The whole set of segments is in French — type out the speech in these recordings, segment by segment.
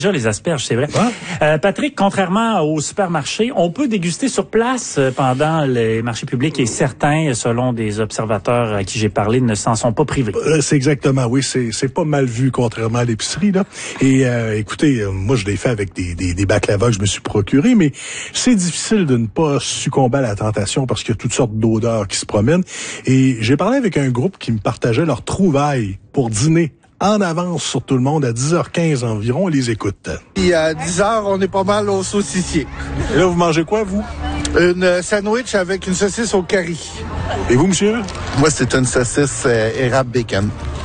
Déjà les asperges, c'est vrai. Patrick, contrairement au supermarché, on peut déguster sur place pendant les marchés publics et certains, selon des observateurs à qui j'ai parlé, ne s'en sont pas privés. C'est exactement, oui, c'est pas mal vu contrairement à l'épicerie là. Et écoutez, moi je l'ai fait avec des baklavas que je me suis procuré, mais c'est difficile de ne pas succomber à la tentation parce qu'il y a toutes sortes d'odeurs qui se promènent. Et j'ai parlé avec un groupe qui me partageait leurs trouvailles pour dîner en avance sur tout le monde à 10h15 environ. On les écoute. Et à 10h, on est pas mal au saucissier. Et là, vous mangez quoi, vous? Une sandwich avec une saucisse au curry. Et vous, monsieur? Moi, c'est une saucisse érable bacon.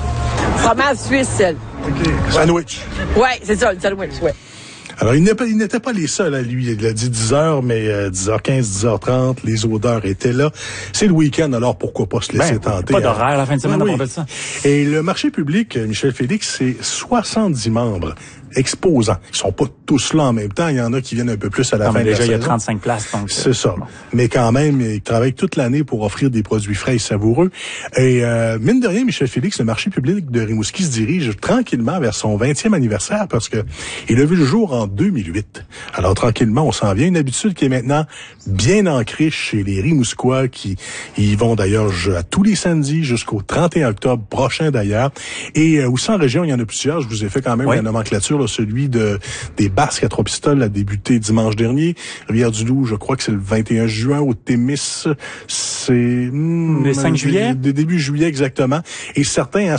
Fromage suisse, celle. OK. Sandwich. Ouais, c'est ça, le sandwich, ouais. Alors, ils n'étaient pas les seuls à lui. Il a dit 10h, mais 10h15, 10h30, les odeurs étaient là. C'est le week-end, alors pourquoi pas se laisser tenter? Pas d'horaire la fin de semaine, on peut ça. Et le marché public, Michel Félix, c'est 70 membres exposants. Ils sont pas tous là en même temps. Il y en a qui viennent un peu plus à la fin de la saison. Déjà, il y a 35 places. Donc c'est ça. Bon. Mais quand même, ils travaillent toute l'année pour offrir des produits frais et savoureux. Et mine de rien, Michel Félix, le marché public de Rimouski se dirige tranquillement vers son 20e anniversaire parce que il a vu le jour en 2008. Alors tranquillement, on s'en vient. Une habitude qui est maintenant bien ancrée chez les Rimousquois qui y vont d'ailleurs à tous les samedis jusqu'au 31 octobre prochain d'ailleurs. Et aussi en région, il y en a plusieurs. Je vous ai fait quand même la nomenclature, là, celui des Basques à Trois-Pistoles a débuté dimanche dernier. Rivière-du-Loup, je crois que c'est le 21 juin. Au Témis, c'est le 5 juillet. Début juillet exactement. Et certains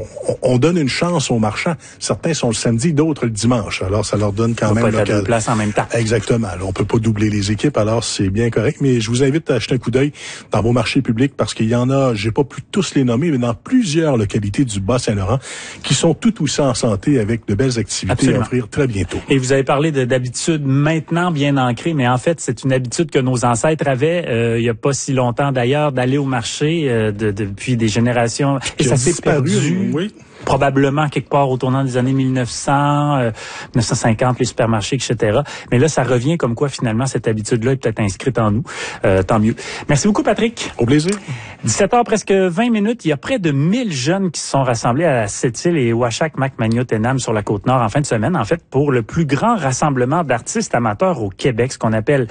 on donne une chance aux marchands. Certains sont le samedi, d'autres le dimanche. Alors ça leur donne quand même pas être à deux places en même temps. Exactement. Alors, on peut pas doubler les équipes, alors c'est bien correct. Mais je vous invite à acheter un coup d'œil dans vos marchés publics parce qu'il y en a, j'ai pas pu tous les nommer, mais dans plusieurs localités du Bas-Saint-Laurent qui sont tout aussi en santé avec de belles activités. Absolument. À offrir très bientôt. Et vous avez parlé d'habitudes maintenant bien ancrées, mais en fait, c'est une habitude que nos ancêtres avaient il y a pas si longtemps d'ailleurs, d'aller au marché depuis des générations. Et ça s'est perdu. Oui. Probablement quelque part au tournant des années 1900, 1950, les supermarchés, etc. Mais là, ça revient comme quoi, finalement, cette habitude-là est peut-être inscrite en nous. Tant mieux. Merci beaucoup, Patrick. Au plaisir. 17h, presque 20 minutes. Il y a près de 1000 jeunes qui se sont rassemblés à Sept-Îles et Ouachak-Macmagnotenam sur la Côte-Nord en fin de semaine, en fait, pour le plus grand rassemblement d'artistes amateurs au Québec, ce qu'on appelle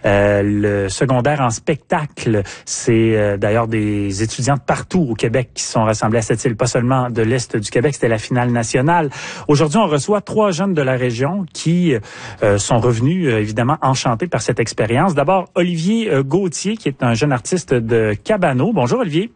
le secondaire en spectacle. C'est d'ailleurs des étudiants de partout au Québec qui se sont rassemblés à Sept-Îles, pas seulement de l'Est du Québec, c'était la finale nationale. Aujourd'hui, on reçoit 3 jeunes de la région qui sont revenus, évidemment, enchantés par cette expérience. D'abord, Olivier Gauthier, qui est un jeune artiste de Cabano. Bonjour, Olivier.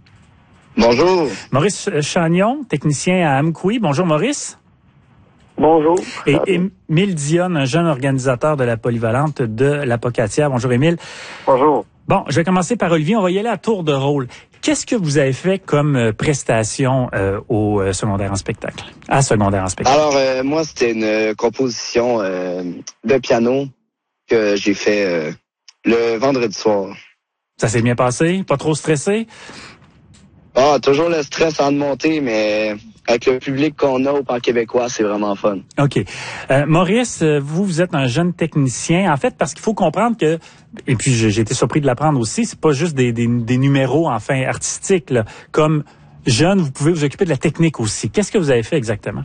Bonjour. Maurice Chagnon, technicien à Amkoui. Bonjour, Maurice. Bonjour. Et Émile Dionne, un jeune organisateur de la polyvalente de l'Apocatière. Bonjour, Émile. Bonjour. Bon, je vais commencer par Olivier. On va y aller à tour de rôle. Qu'est-ce que vous avez fait comme prestation au secondaire en spectacle? À secondaire en spectacle. Alors, moi, c'était une composition de piano que j'ai fait le vendredi soir. Ça s'est bien passé? Pas trop stressé? Ah, toujours le stress en montée, mais avec le public qu'on a au Parc québécois, c'est vraiment fun. OK. Maurice, vous êtes un jeune technicien. En fait, parce qu'il faut comprendre que, et puis j'ai été surpris de l'apprendre aussi, c'est pas juste des numéros, enfin, artistiques, là. Comme jeune, vous pouvez vous occuper de la technique aussi. Qu'est-ce que vous avez fait exactement?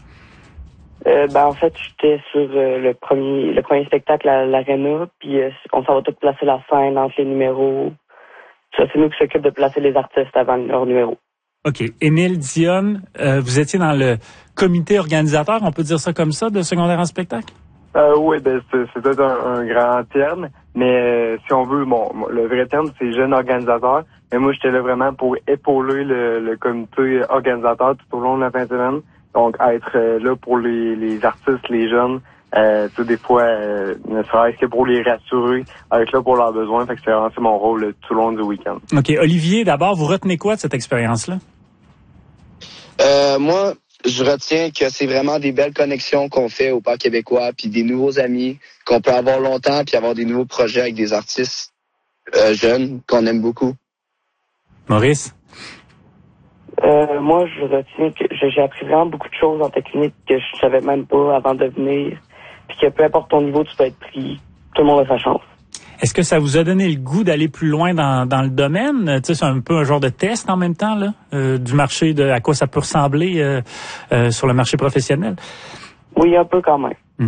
En fait, j'étais sur le premier spectacle à l'Arena, puis on s'en va tout placer la scène entre les numéros. Ça, c'est nous qui s'occupent de placer les artistes avant leur numéro. OK. Émile Dionne, vous étiez dans le comité organisateur, on peut dire ça comme ça, de secondaire en spectacle? Oui, c'est peut-être un grand terme, mais si on veut, le vrai terme, c'est jeune organisateur. Mais moi, j'étais là vraiment pour épauler le comité organisateur tout au long de la fin de semaine. Donc, être là pour les artistes, les jeunes, des fois, ne serait-ce que pour les rassurer, être là pour leurs besoins. Fait que c'est vraiment mon rôle tout le long du week-end. OK. Olivier, d'abord, vous retenez quoi de cette expérience-là? Moi, je retiens que c'est vraiment des belles connexions qu'on fait au Parc québécois, puis des nouveaux amis qu'on peut avoir longtemps, puis avoir des nouveaux projets avec des artistes jeunes qu'on aime beaucoup. Maurice? Moi, je retiens que j'ai appris vraiment beaucoup de choses en technique que je savais même pas avant de venir. Puis que peu importe ton niveau, tu peux être pris. Tout le monde a sa chance. Est-ce que ça vous a donné le goût d'aller plus loin dans le domaine? Tu sais, c'est un peu un genre de test en même temps, là, du marché, à quoi ça peut ressembler sur le marché professionnel? Oui, un peu quand même.